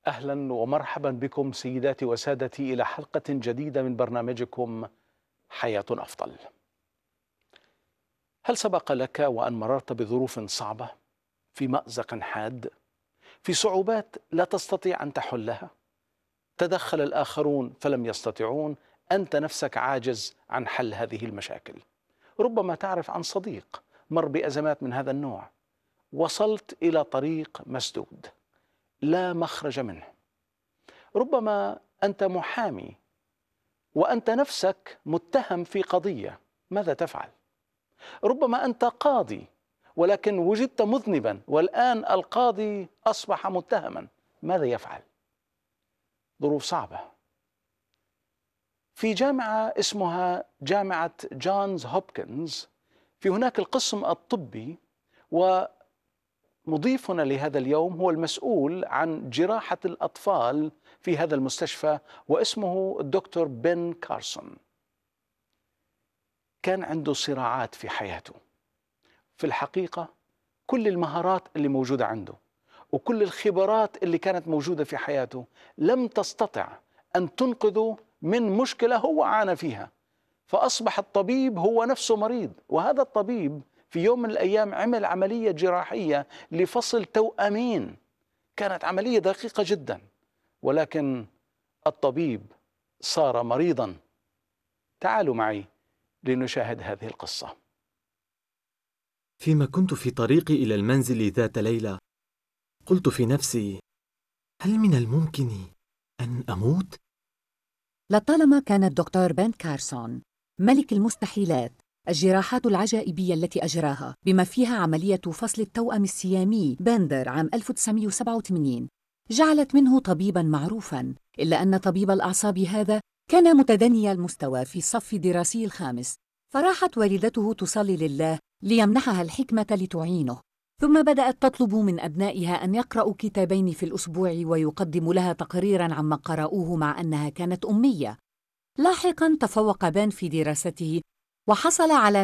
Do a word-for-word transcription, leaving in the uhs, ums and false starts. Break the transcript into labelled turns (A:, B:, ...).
A: أهلا ومرحبا بكم سيداتي وسادتي إلى حلقة جديدة من برنامجكم حياة أفضل. هل سبق لك وأن مررت بظروف صعبة، في مأزق حاد، في صعوبات لا تستطيع أن تحلها؟ تدخل الآخرون فلم يستطيعون، أنت نفسك عاجز عن حل هذه المشاكل. ربما تعرف عن صديق مر بأزمات من هذا النوع، وصلت إلى طريق مسدود لا مخرج منه. ربما أنت محامي وأنت نفسك متهم في قضية، ماذا تفعل؟ ربما أنت قاضي ولكن وجدت مذنبا والآن القاضي أصبح متهما، ماذا يفعل؟ ظروف صعبة. في جامعة اسمها جامعة جونز هوبكنز، في هناك القسم الطبي، ومضيفنا لهذا اليوم هو المسؤول عن جراحة الأطفال في هذا المستشفى، واسمه الدكتور بن كارسون. كان عنده صراعات في حياته. في الحقيقة كل المهارات اللي موجودة عنده وكل الخبرات اللي كانت موجودة في حياته لم تستطع أن تنقذه من مشكلة هو عانى فيها، فأصبح الطبيب هو نفسه مريض. وهذا الطبيب في يوم من الأيام عمل عملية جراحية لفصل توأمين، كانت عملية دقيقة جدا، ولكن الطبيب صار مريضا. تعالوا معي لنشاهد هذه القصة.
B: فيما كنت في طريقي إلى المنزل ذات ليلة، قلت في نفسي: هل من الممكن أن أموت؟
C: لطالما كان الدكتور بن كارسون ملك المستحيلات. الجراحات العجائبية التي أجراها بما فيها عملية فصل التوأم السيامي بندر عام ألف وتسعمائة وسبعة وثمانين جعلت منه طبيباً معروفاً، إلا أن طبيب الأعصاب هذا كان متدني المستوى في الصف الدراسي الخامس. فراحت والدته تصلي لله ليمنحها الحكمة لتعينه، ثم بدأت تطلب من أبنائها أن يقرأوا كتابين في الأسبوع ويقدم لها تقريراً عما قرأوه، مع أنها كانت أمية. لاحقاً تفوق بان في دراسته وحصل على